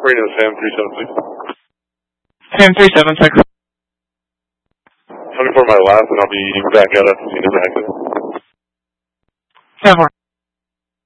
operating the Sam 37, please. Sam 37, Texas. 24 my last, and I'll be back out after seeing the accident. Sam 4.